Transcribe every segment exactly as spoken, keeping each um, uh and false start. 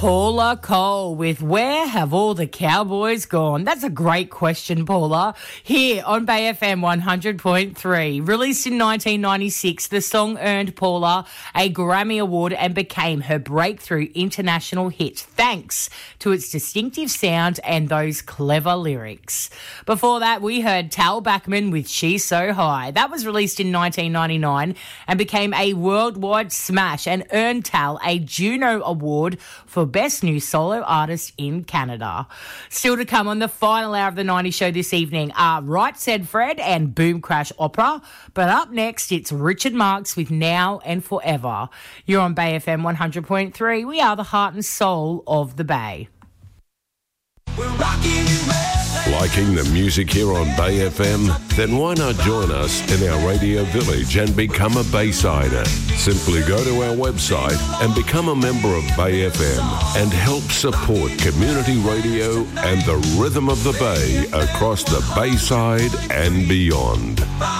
Paula Cole with Where Have All the Cowboys Gone? That's a great question, Paula. Here on Bay F M one hundred point three. Released in nineteen ninety-six, the song earned Paula a Grammy Award and became her breakthrough international hit thanks to its distinctive sound and those clever lyrics. Before that, we heard Tal Bachman with She's So High. That was released in nineteen ninety-nine and became a worldwide smash and earned Tal a Juno Award for Best New Solo Artist in Canada. Still to come on the final hour of the nineties show this evening are Right Said Fred and Boom Crash Opera. But up next, it's Richard Marx with Now and Forever. You're on Bay F M one hundred point three. We are the heart and soul of the Bay. We're rocking Liking the music here on Bay F M? Then why not join us in our radio village and become a Baysider? Simply go to our website and become a member of Bay F M and help support community radio and the rhythm of the Bay across the Bayside and beyond.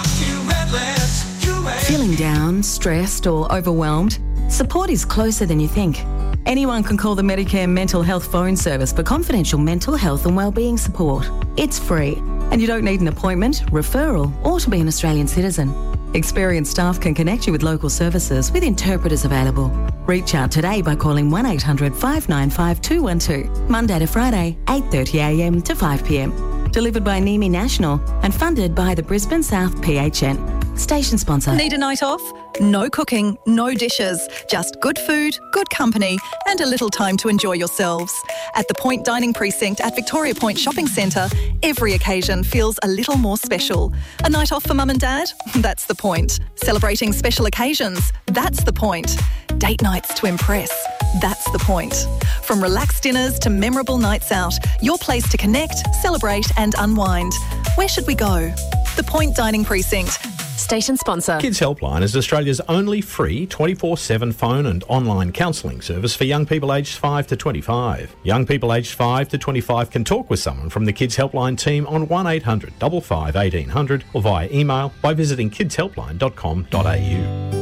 Feeling down, stressed or overwhelmed? Support is closer than you think. Anyone can call the Medicare Mental Health Phone Service for confidential mental health and wellbeing support. It's free, and you don't need an appointment, referral, or to be an Australian citizen. Experienced staff can connect you with local services with interpreters available. Reach out today by calling one eight hundred five nine five two one two, Monday to Friday, eight thirty a m to five p m. Delivered by NIMI National and funded by the Brisbane South P H N. Station sponsor. Need a night off? No cooking, no dishes, just good food, good company and a little time to enjoy yourselves. At the Point Dining Precinct at Victoria Point Shopping Centre, every occasion feels a little more special. A night off for mum and dad? That's the point. Celebrating special occasions? That's the point. Date nights to impress? That's the point. From relaxed dinners to memorable nights out, your place to connect, celebrate and unwind. Where should we go? The Point Dining Precinct. Station sponsor. Kids Helpline is Australia's only free twenty-four seven phone and online counselling service for young people aged five to twenty-five. Young people aged five to twenty-five can talk with someone from the Kids Helpline team on one eight hundred five five one eight hundred or via email by visiting kids helpline dot com dot a u.